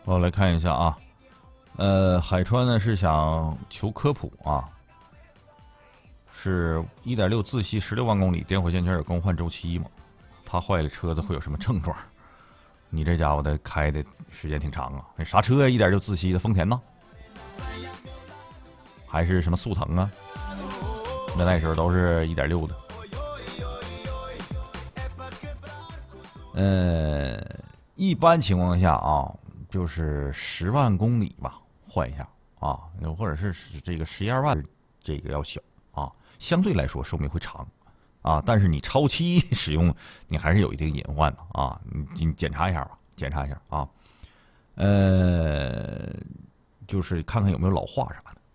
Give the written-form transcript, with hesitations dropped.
我来看一下啊，海川呢是想求科普啊，是1.6自吸16万公里，点火线圈有更换周期吗？它坏了车子会有什么症状？你这家伙的开的时间挺长啊，那啥车呀？1.6自吸的丰田呢？还是什么速腾啊？那时候都是1.6的。一般情况下啊，就是10万公里吧，换一下啊，或者是这个11、2万，这个要小啊，相对来说寿命会长啊。但是你超期使用，你还是有一定隐患的啊。你检查一下吧，检查一下啊。就是看看有没有老化啥的